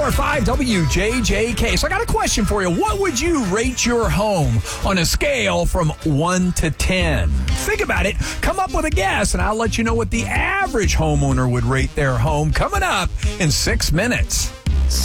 1045 WJJK. So I got a question for you. What would you rate your home on a scale from 1 to 10? Think about it. Come up with a guess, and I'll let you know what the average homeowner would rate their home coming up in 6 minutes.